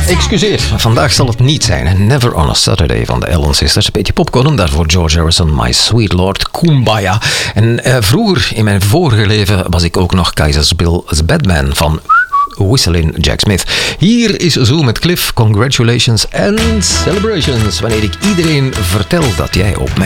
Excuseer, vandaag zal het niet zijn. Never on a Saturday van de Ellen Sisters. Een beetje popcorn, daarvoor George Harrison, My Sweet Lord, Kumbaya. En vroeger, in mijn vorige leven, was ik ook nog Keizer's Bill's Batman van Whistling Jack Smith. Hier is Zo met Cliff. Congratulations and celebrations. Wanneer ik iedereen vertel dat jij op mijn